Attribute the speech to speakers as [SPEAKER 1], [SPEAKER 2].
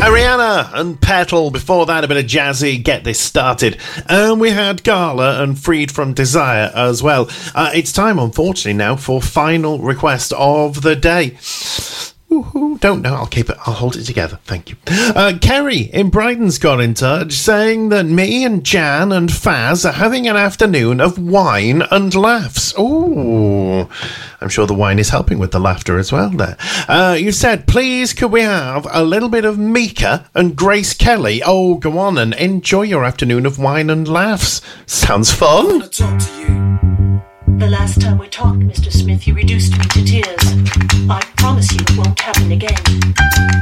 [SPEAKER 1] Ariana and Petal. Before that, a bit of jazzy, Get This Started. And we had Gala and Freed from Desire as well. It's time, unfortunately, now for final request of the day. Ooh, don't know. I'll hold it together. Thank you. Kerry in Brighton's got in touch saying that me and Jan and Faz are having an afternoon of wine and laughs. Ooh, I'm sure the wine is helping with the laughter as well there. You said, please could we have a little bit of Mika and Grace Kelly? Oh, go on and enjoy your afternoon of wine and laughs. Sounds fun.
[SPEAKER 2] I want to talk to you.
[SPEAKER 3] The last time we talked, Mr. Smith, you reduced me to tears. I promise you it won't happen again.